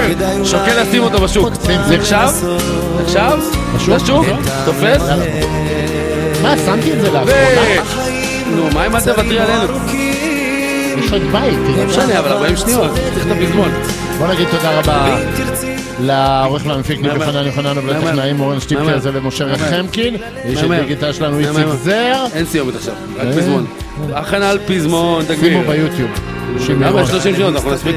שוקל לשים אותו בשוק. נחשב? בשוק? תופס? מה, שמתי את זה לאחרונה? נו, מה אם אל תוותרי עלינו? יש עוד בית. לא משנה, אבל 40 שניות, צריך את הפזמון. בוא נגיד תודה רבה לעורך והמפיק ניב יוחנן ולטכנאים אורן שטיפקי הזה ומשה רחמקין. איש הדיגיטל שלנו איציק זר. אין סיומת עכשיו, רק פזמון. הכנה על פזמון, תגביר. שימו ביוטיוב. גם ב-30 שניות, אנחנו נספיק